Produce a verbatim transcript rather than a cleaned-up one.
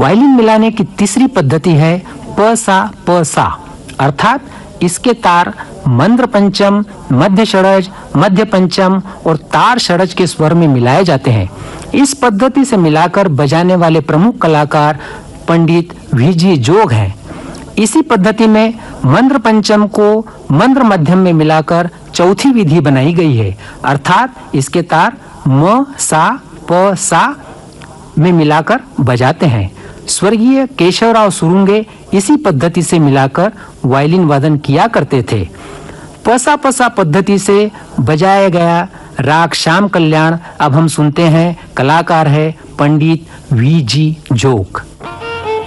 Violin मिलाने की तीसरी पद्धति है प सा प सा, अर्थात इसके तार मंद्र पंचम, मध्य षडज, मध्य पंचम और तार षडज के स्वर में मिलाए जाते हैं। इस पद्धति से मिलाकर बजाने वाले प्रमुख कलाकार पंडित वी जी जोग हैं। इसी पद्धति में मंद्र पंचम को मंद्र मध्यम में मिलाकर चौथी विधि बनाई गई है, अर्थात इसके तार म सा प सा में मिलाकर बजाते हैं। स्वर्गीय केशवराव सुरुंगे इसी पद्धति से मिलाकर वायलिन वादन किया करते थे। पसा पसा पद्धति से बजाया गया राग श्याम कल्याण अब हम सुनते हैं। कलाकार है पंडित वी जी जोग।